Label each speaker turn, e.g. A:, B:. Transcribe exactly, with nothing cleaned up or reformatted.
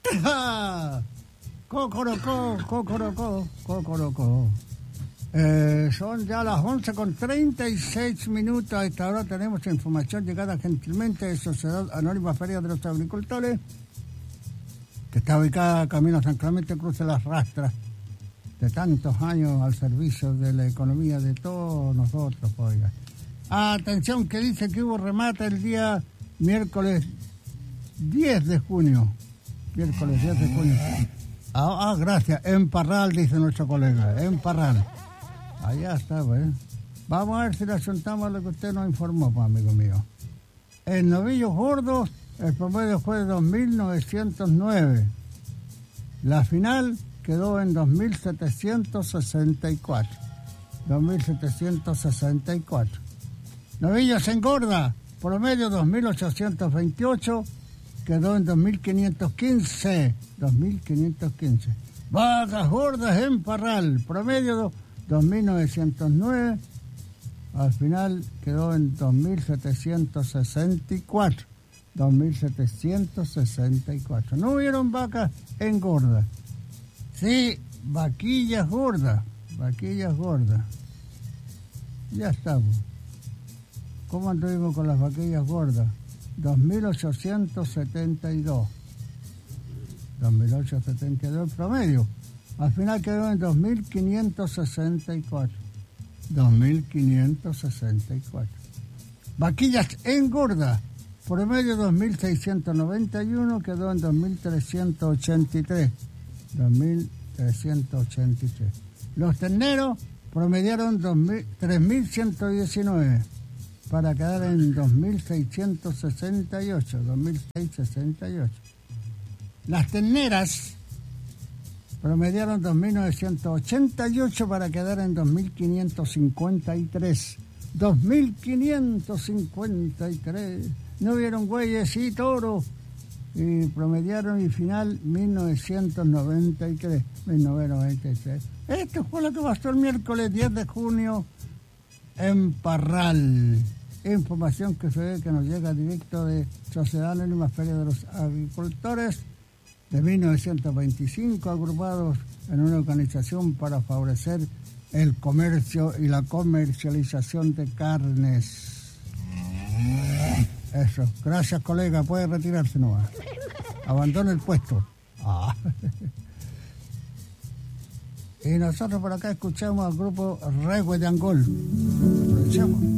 A: Cocorocó, cocorocó, cocorocó. Eh, son ya las once con treinta y seis minutos. A esta hora tenemos información llegada gentilmente de Sociedad Anónima Feria de los Agricultores, que está ubicada camino San Clemente, cruce Las Rastras, de tantos años al servicio de la economía de todos nosotros. Oiga. Atención, que dice que hubo remate el día miércoles diez de junio. Miércoles diez de junio. Ah, ah, gracias. En Parral, dice nuestro colega. En Parral. Allá está, pues. Vamos a ver si le asuntamos lo que usted nos informó, pues, amigo mío. En novillos gordos, el promedio fue de dos mil novecientos nueve. La final quedó en dos mil setecientos sesenta y cuatro. dos mil setecientos sesenta y cuatro. Novillos en gorda, promedio dos mil ochocientos veintiocho, quedó en dos mil quinientos quince. dos mil quinientos quince. Vacas gordas en Parral, promedio dos mil novecientos nueve, al final quedó en dos mil setecientos sesenta y cuatro. dos mil setecientos sesenta y cuatro. No hubieron vacas engordas. Sí, vaquillas gordas, vaquillas gordas. Ya estamos. ¿Cómo anduvimos con las vaquillas gordas? dos mil ochocientos setenta y dos. dos mil ochocientos setenta y dos el promedio. Al final quedó en dos mil quinientos sesenta y cuatro. dos mil quinientos sesenta y cuatro. Vaquillas engordas, promedio dos mil seiscientos noventa y uno, quedó en dos mil trescientos ochenta y tres. dos mil trescientos ochenta y tres. Los terneros promediaron tres mil ciento diecinueve para quedar en dos mil seiscientos sesenta y ocho. dos mil seiscientos sesenta y ocho. Las terneras promediaron dos mil novecientos ochenta y ocho para quedar en dos mil quinientos cincuenta y tres. dos mil quinientos cincuenta y tres. No vieron güeyes y toros. Y promediaron y final mil novecientos noventa y tres. mil novecientos noventa y tres. Esto fue lo que pasó el miércoles diez de junio en Parral. Información que se ve que nos llega directo de Sociedad Anónima Feria de los Agricultores de mil novecientos veinticinco, agrupados en una organización para favorecer el comercio y la comercialización de carnes. Eso. Gracias, colega. Puede retirarse nomás. Abandona el puesto. Ah. Y nosotros por acá escuchamos al grupo Reggae de Angol. Aprovechamos.